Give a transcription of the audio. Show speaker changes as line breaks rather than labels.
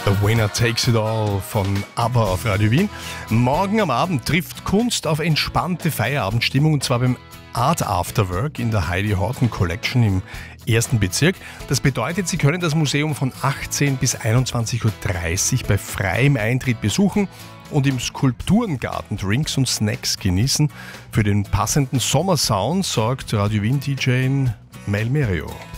The Winner Takes It All von ABBA auf Radio Wien. Morgen am Abend trifft Kunst auf entspannte Feierabendstimmung, und zwar beim Art Afterwork in der Heidi Horton Collection im 1. Bezirk. Das bedeutet, Sie können das Museum von 18 bis 21.30 Uhr bei freiem Eintritt besuchen und im Skulpturengarten Drinks und Snacks genießen. Für den passenden Sommersound sorgt Radio Wien DJ Mel Merio.